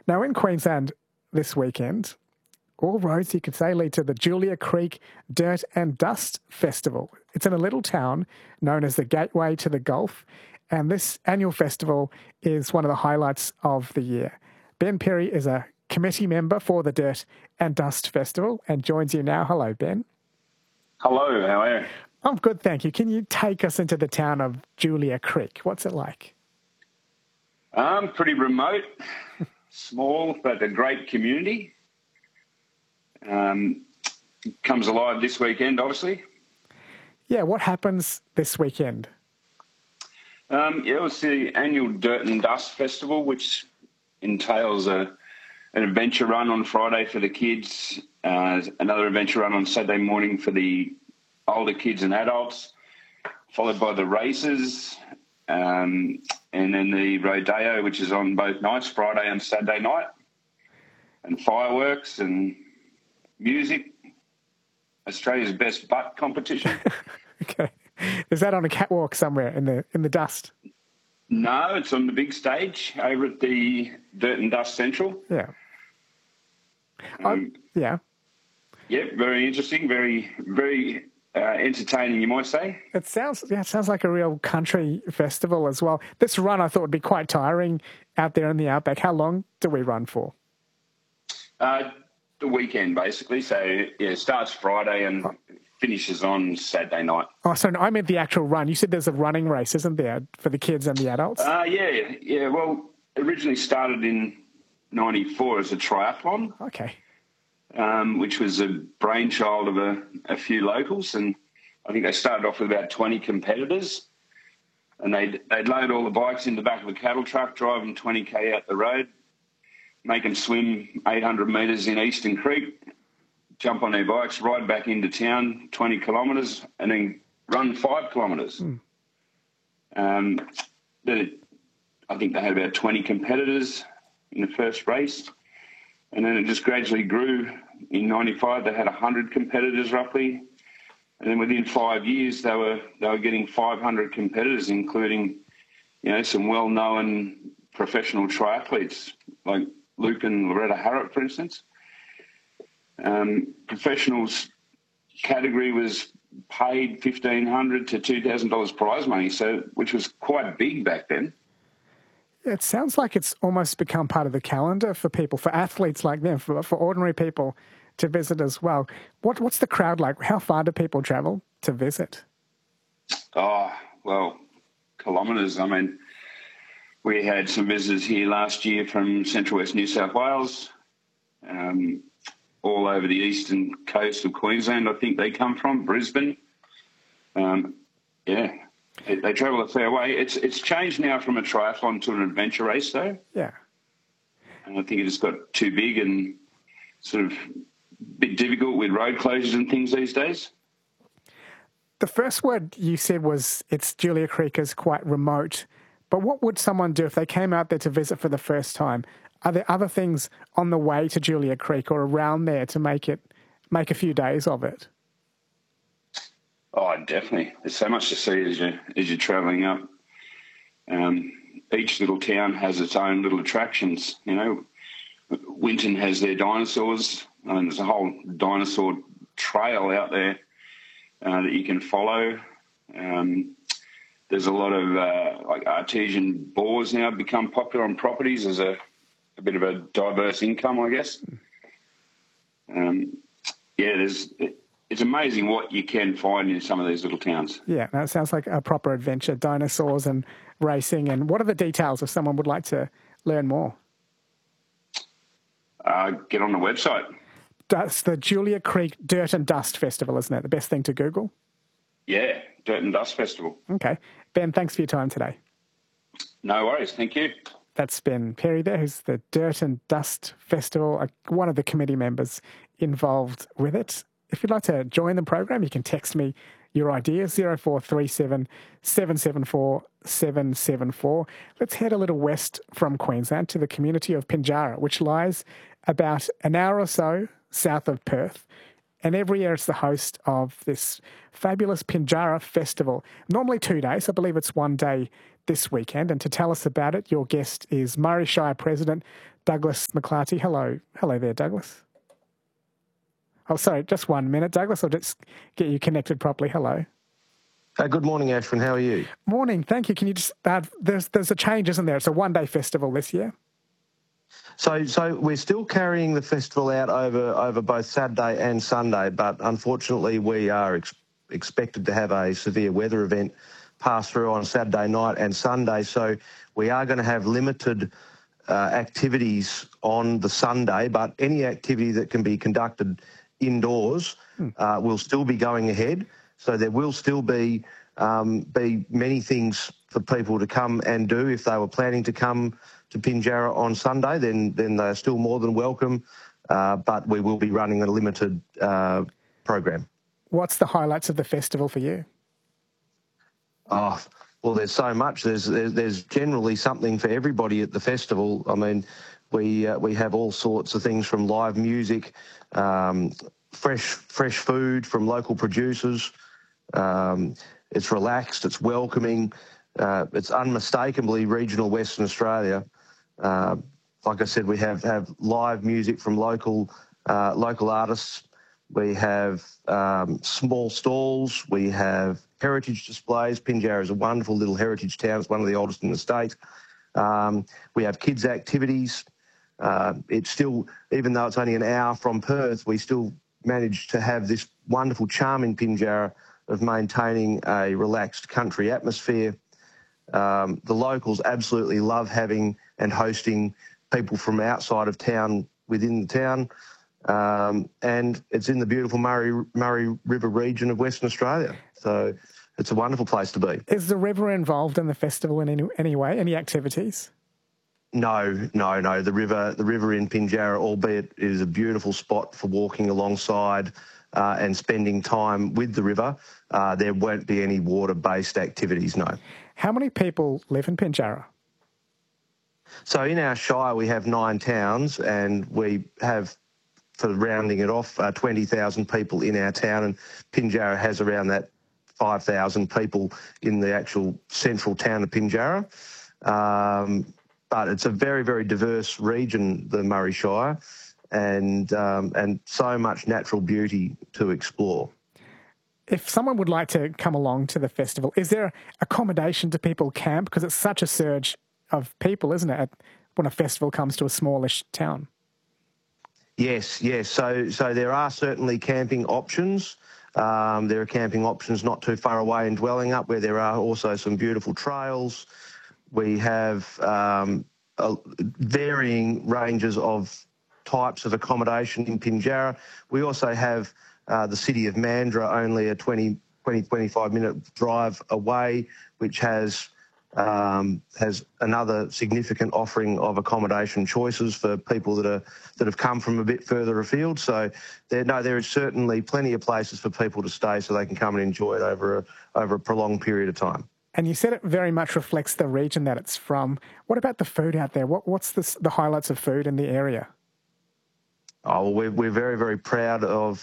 Now, in Queensland this weekend, all roads, you could say, lead to the Julia Creek Dirt and Dust Festival. It's in a little town known as the Gateway to the Gulf, and this annual festival is one of the highlights of the year. Ben Perry is a committee member for the Dirt and Dust Festival and joins you now. Hello, Ben. Hello, how are you? I'm good, thank you. Can you take us into the town of Julia Creek? What's it like? Pretty remote, small, but a great community. Comes alive this weekend, obviously. Yeah, what happens this weekend? It was the annual Dirt and Dust Festival, which entails an adventure run on Friday for the kids, another adventure run on Saturday morning for the older kids and adults, followed by the races, and then the rodeo, which is on both nights, Friday and Saturday night, and fireworks and music, Australia's best butt competition. Okay. Is that on a catwalk somewhere in the dust? No, it's on the big stage over at the Dirt and Dust Central. Yeah. Yeah. Yeah, very interesting, very, very entertaining, you might say. It sounds like a real country festival as well. This run I thought would be quite tiring out there in the outback. How long do we run for? The weekend, basically. So, yeah, it starts Friday and finishes on Saturday night. Oh, so I meant the actual run. You said there's a running race, isn't there, for the kids and the adults? Yeah. Well, originally started in 94 as a triathlon. Okay. Which was a brainchild of a few locals, and I think they started off with about 20 competitors, and they'd load all the bikes in the back of a cattle truck, drive them 20k out the road, make them swim 800 metres in Eastern Creek, jump on their bikes, ride back into town 20 kilometres, and then run 5 kilometres. I think they had about 20 competitors in the first race. And then it just gradually grew. In 95, they had 100 competitors roughly. And then within 5 years, they were getting 500 competitors, including, some well-known professional triathletes like Luke and Loretta Harrop, for instance. Professionals category was paid $1,500 to $2,000 prize money, which was quite big back then. It sounds like it's almost become part of the calendar for people, for athletes like them, for ordinary people to visit as well. What's the crowd like? How far do people travel to visit? Oh, well, kilometres. I mean, we had some visitors here last year from Central West New South Wales, all over the eastern coast of Queensland, I think they come from, Brisbane. Yeah. They travel a fair way. It's changed now from a triathlon to an adventure race, though. Yeah. And I think it just got too big and sort of a bit difficult with road closures and things these days. The first word you said was it's Julia Creek is quite remote. But what would someone do if they came out there to visit for the first time? Are there other things on the way to Julia Creek or around there to make a few days of it? Oh, definitely. There's so much to see as you're travelling up. Each little town has its own little attractions. Winton has their dinosaurs, and there's a whole dinosaur trail out there that you can follow. There's a lot of artesian bores now become popular on properties as a bit of a diverse income, I guess. It's amazing what you can find in some of these little towns. Yeah, that sounds like a proper adventure, dinosaurs and racing. And what are the details if someone would like to learn more? Get on the website. That's the Julia Creek Dirt and Dust Festival, isn't it? The best thing to Google? Yeah, Dirt and Dust Festival. Okay. Ben, thanks for your time today. No worries. Thank you. That's Ben Perry there, who's the Dirt and Dust Festival, one of the committee members involved with it. If you'd like to join the program, you can text me your ideas, 0437 774 774. Let's head a little west from Queensland to the community of Pinjarra, which lies about an hour or so south of Perth. And every year it's the host of this fabulous Pinjarra Festival. Normally 2 days, I believe it's 1 day this weekend. And to tell us about it, your guest is Murray Shire President Douglas McClarty. Hello there, Douglas. Oh, sorry, just 1 minute, Douglas. I'll just get you connected properly. Hello. Good morning, Ashwin. How are you? Morning, thank you. Can you just, there's a change, isn't there? It's a one-day festival this year. So we're still carrying the festival out over both Saturday and Sunday, but unfortunately we are expected to have a severe weather event pass through on Saturday night and Sunday. So we are going to have limited activities on the Sunday, but any activity that can be conducted indoors will still be going ahead. So there will still be many things for people to come and do. If they were planning to come to Pinjarra on Sunday, then they're still more than welcome, but we will be running a limited program. What's the highlights of the festival for you? Oh, well, there's so much. There's generally something for everybody at the festival. I mean, we have all sorts of things from live music, fresh food from local producers. It's relaxed, it's welcoming, it's unmistakably regional Western Australia. Like I said, we have live music from local artists. We have small stalls. We have heritage displays. Pinjarra is a wonderful little heritage town. It's one of the oldest in the state. We have kids' activities. It's still, even though it's only an hour from Perth, we still manage to have this wonderful charm in Pinjarra of maintaining a relaxed country atmosphere. The locals absolutely love having and hosting people from outside of town within the town. And it's in the beautiful Murray River region of Western Australia. So it's a wonderful place to be. Is the river involved in the festival in any way, any activities? No. The river in Pinjarra, albeit it is a beautiful spot for walking alongside and spending time with the river, there won't be any water-based activities, no. How many people live in Pinjarra? So in our shire we have 9 towns, and we have, for rounding it off, 20,000 people in our town, and Pinjarra has around that 5,000 people in the actual central town of Pinjarra. But it's a very, very diverse region, the Murray Shire, and so much natural beauty to explore. If someone would like to come along to the festival, is there accommodation? Do people camp? Because it's such a surge of people, isn't it, when a festival comes to a smallish town? Yes. So there are certainly camping options. There are camping options not too far away in Dwellingup, where there are also some beautiful trails. We have varying ranges of types of accommodation in Pinjarra. We also have the city of Mandurah, only a 25-minute drive away, which has another significant offering of accommodation choices for people that have come from a bit further afield. So there is certainly plenty of places for people to stay, so they can come and enjoy it over a prolonged period of time. And you said it very much reflects the region that it's from. What about the food out there? What's the highlights of food in the area? Oh, well, we're very, very proud of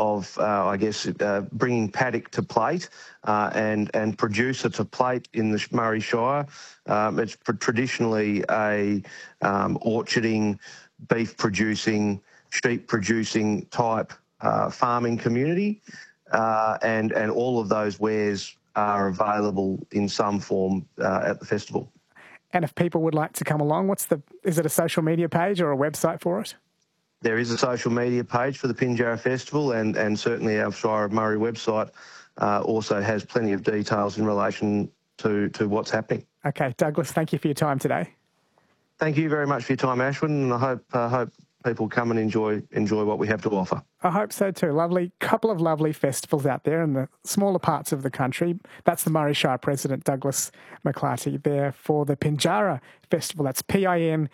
bringing paddock to plate and producer to plate in the Murray Shire. It's traditionally a orcharding, beef producing, sheep producing type farming community, and all of those wares are available in some form at the festival. And if people would like to come along, is it a social media page or a website for it? There is a social media page for the Pinjarra Festival, and certainly our Shire of Murray website also has plenty of details in relation to what's happening. Okay, Douglas, thank you for your time today. Thank you very much for your time, Ashwin, and I hope people come and enjoy what we have to offer. I hope so too. Couple of lovely festivals out there in the smaller parts of the country. That's the Murray Shire President, Douglas McClarty, there for the Pinjarra Festival. That's Pinjarra,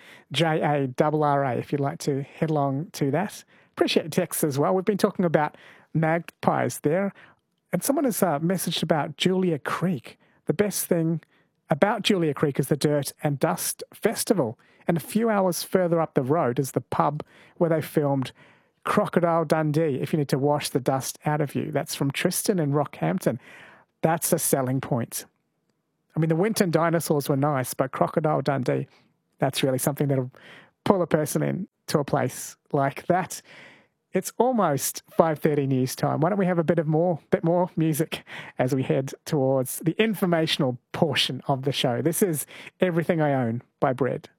if you'd like to head along to that. Appreciate texts as well. We've been talking about magpies there, and someone has messaged about Julia Creek. The best thing about Julia Creek is the Dirt and Dust Festival. And a few hours further up the road is the pub where they filmed Crocodile Dundee, if you need to wash the dust out of you. That's from Tristan and Rockhampton. That's a selling point. I mean, the Winton dinosaurs were nice, but Crocodile Dundee, that's really something that'll pull a person in to a place like that. It's almost 5:30 news time. Why don't we have a bit more music as we head towards the informational portion of the show? This is Everything I Own by Bread.